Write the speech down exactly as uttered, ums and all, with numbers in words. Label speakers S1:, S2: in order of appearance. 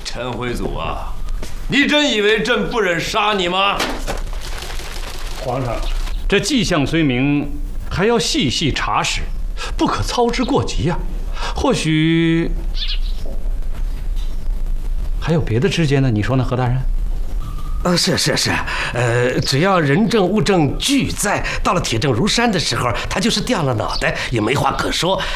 S1: 陈徽祖啊，你真以为朕不忍杀你吗？
S2: 皇上，这迹象虽明，还要细细查实，不可操之过急呀、啊。或许还有别的枝节呢？你说呢，何大人？
S3: 呃，是是是，呃，只要人证物证俱在，到了铁证如山的时候，他就是掉了脑袋也没话可说。